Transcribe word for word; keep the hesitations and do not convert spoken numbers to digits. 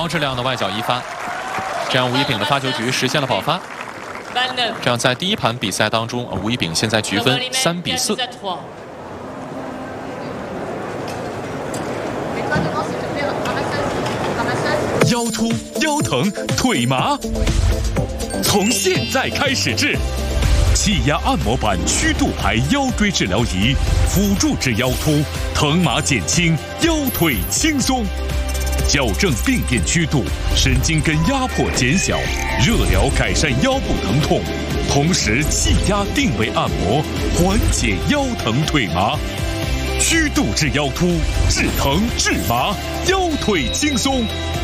高质量的外脚一发，这样吴一丙的发球局实现了跑发。这样在第一盘比赛当中，吴一丙现在局分三比四。 腰突、腰疼、腿麻，从现在开始治。气压按摩板曲度牌腰椎治疗仪，辅助治腰突，疼麻减轻，腰腿轻松。矫正病变曲度，神经根压迫减小，热疗改善腰部疼痛，同时气压定位按摩，缓解腰疼腿麻。曲度治腰突，治疼治麻，腰腿轻松。